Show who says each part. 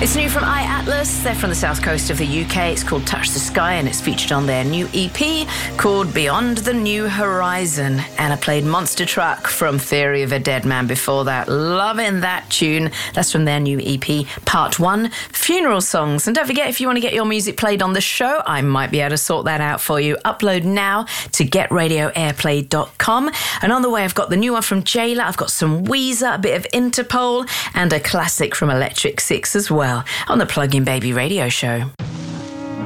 Speaker 1: It's new from iAtlas. They're from the south coast of the UK. It's called Touch the Sky, and it's featured on their new EP called Beyond the New Horizon. And I played Monster Truck from Theory of a Dead Man before that. Loving that tune. That's from their new EP, Part 1, Funeral Songs. And don't forget, if you want to get your music played on the show, I might be able to sort that out for you. Upload now to getradioairplay.com. And on the way, I've got the new one from Jayla. I've got some Weezer, a bit of Interpol, and a classic from Electric Six as well on the Plug-in Baby Radio Show.